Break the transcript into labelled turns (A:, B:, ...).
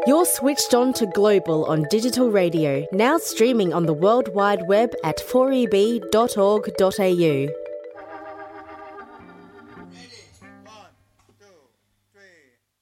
A: You're switched on to Global on digital radio, now streaming on the World Wide Web at 4eb.org.au.